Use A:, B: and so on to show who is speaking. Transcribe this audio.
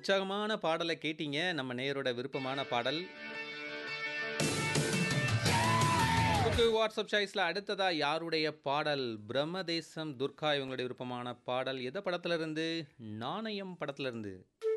A: உற்சாகமான பாடல கேட்டீங்க. நம்ம நேயரோட விருப்பமான பாடல். குக்கு வாட்ஸ்அப் சாய்ஸ்ல அடுத்ததா யாருடைய பாடல்? பிரம்மதேசம் துர்கா இவங்களுடைய விருப்பமான பாடல். எந்த படத்துல இருந்து? நாணயம் படத்துல இருந்து.